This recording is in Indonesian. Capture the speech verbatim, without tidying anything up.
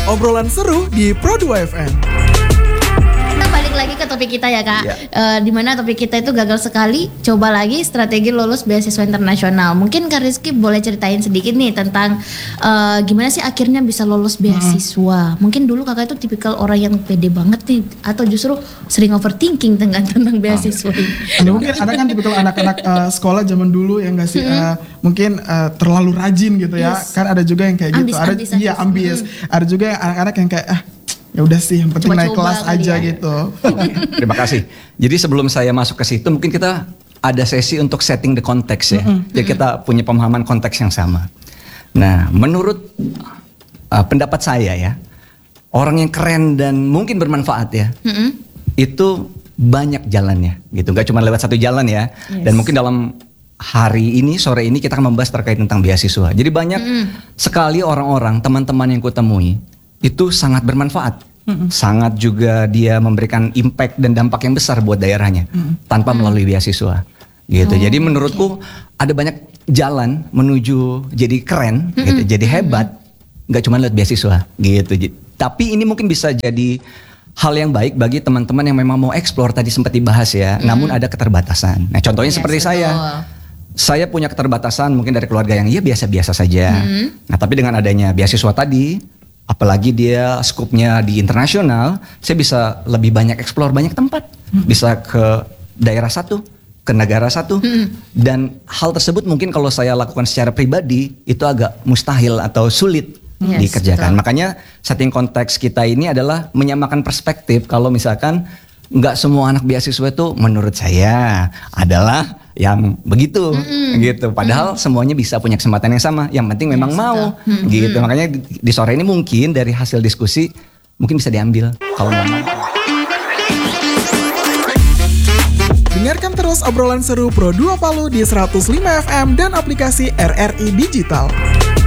obrolan seru di Pro dua F M. Kita balik lagi ke topik kita ya kak, Ya. Eh, dimana topik kita itu gagal sekali, coba lagi strategi lulus beasiswa internasional. Mungkin Kak Rizky boleh ceritain sedikit nih tentang eh, gimana sih akhirnya bisa lulus beasiswa. Mungkin dulu kakak itu tipikal orang yang pede banget nih, atau justru sering overthinking tentang tentang beasiswa ini. Ada mungkin ada kan tipikal anak-anak eh, sekolah zaman dulu yang nggak sih eh, mungkin eh, terlalu rajin gitu ya. Yes. Kan ada juga yang kayak Ambis, gitu. Ada ambis, iya ambis. ambis. Ada juga yang anak-anak yang kayak ah ya udah sih yang penting naik Coba-coba kelas kali aja ya. gitu. Terima kasih. Jadi sebelum saya masuk ke situ, mungkin kita ada sesi untuk setting the context ya. Jadi kita punya pemahaman konteks yang sama. Nah, menurut uh, pendapat saya ya, orang yang keren dan mungkin bermanfaat ya, Mm-mm. itu banyak jalannya gitu. Gak cuma lewat satu jalan ya. Yes. Dan mungkin dalam hari ini, sore ini kita akan membahas terkait tentang beasiswa. Jadi banyak sekali orang-orang, teman-teman yang kutemui itu sangat bermanfaat. Sangat juga dia memberikan impact dan dampak yang besar buat daerahnya tanpa melalui beasiswa. Gitu. Oh, Jadi menurutku ada banyak jalan menuju jadi keren, gitu, jadi hebat. Gak cuma lewat beasiswa gitu. J- Tapi ini mungkin bisa jadi hal yang baik bagi teman-teman yang memang mau explore, tadi sempat dibahas ya. Namun ada keterbatasan. Nah, contohnya Yes, seperti betul. saya. Saya punya keterbatasan mungkin dari keluarga yang ya biasa-biasa saja. Nah, tapi dengan adanya beasiswa tadi, apalagi dia skupnya di internasional, saya bisa lebih banyak explore banyak tempat. Bisa ke daerah satu, ke negara satu. Dan hal tersebut mungkin kalau saya lakukan secara pribadi itu agak mustahil atau sulit Yes, dikerjakan. betul. Makanya setting konteks kita ini adalah menyamakan perspektif. Kalau misalkan nggak semua anak beasiswa itu menurut saya adalah yang begitu gitu. Padahal semuanya bisa punya kesempatan yang sama. Yang penting memang Yes, mau betul. gitu. Makanya di, di sore ini mungkin dari hasil diskusi mungkin bisa diambil. Kalau nggak mau. Dengarkan terus obrolan seru Pro dua Palu di seratus lima F M dan aplikasi R R I Digital.